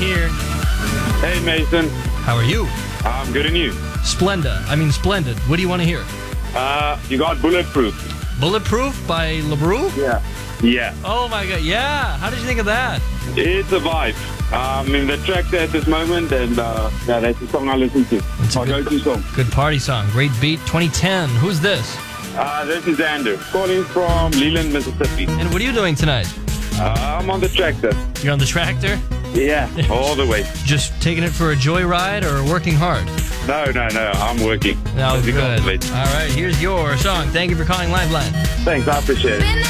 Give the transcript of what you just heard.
here. Hey, Mason. How are you? I'm good, and you? Splendid. What do you want to hear? You got Bulletproof. Bulletproof by LeBrew? Yeah. Oh my god, yeah. How did you think of that? It's a vibe. I'm in the track there at this moment, and that's the song I listen to. It's a My good- go-to song. Good party song. Great beat. 2010. Who's this? This is Andrew, calling from Leland, Mississippi. And what are you doing tonight? I'm on the tractor. You're on the tractor? Yeah, all the way. Just taking it for a joyride or working hard? No, I'm working. No, As you good. contemplate. All right, here's your song. Thank you for calling Liveline. Thanks, I appreciate it.